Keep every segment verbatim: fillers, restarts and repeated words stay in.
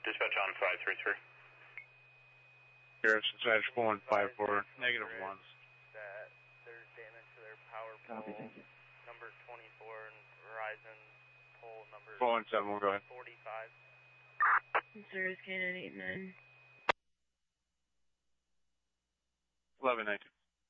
Dispatch on five three three. Garrison Dispatch one five four, negative ones. That there's damage to their power pole. Copy, thank you. Number twenty-four and Verizon pole number four one seven, we'll go ahead. forty-five. Service Cannon eight nine. eleven nineteen.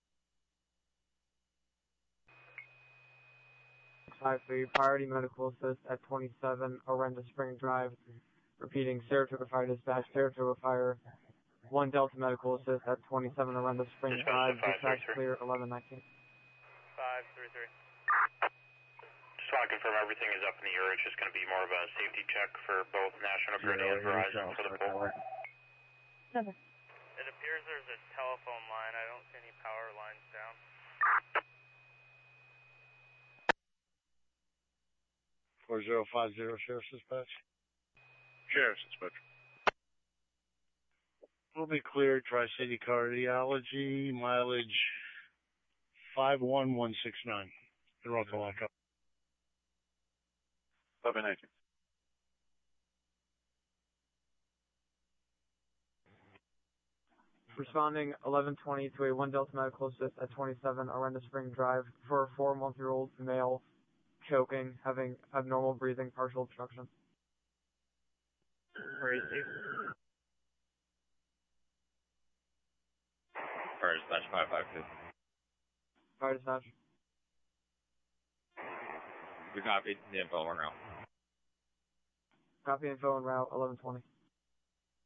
five three, priority medical assist at twenty-seven, Orenda Spring Drive. Repeating, Saratoga Fire Dispatch, Saratoga Fire. one Delta Medical Assist at twenty-seven, Orenda Spring Drive. Dispatch clear, eleven nineteen. five three three. Just want to confirm everything is up in the air. It's just going to be more of a safety check for both National Grid and Verizon for the pole. Seven. It appears there's a telephone line. I don't see any power lines down. four zero five zero, Sheriff's Dispatch. Sheriff's Dispatch. Will be cleared, Tri-City Cardiology, mileage five one one six nine. They're off the lockup. eleven nineteen. Responding eleven twenty to a one Delta Medical Assist at twenty-seven, Orenda Spring Drive for a four-month-year-old male choking, having abnormal breathing, partial obstruction. Where is he? Fire Dispatch five five two. Fire Dispatch. We copied the info, we're out. Copy info en route, eleven twenty.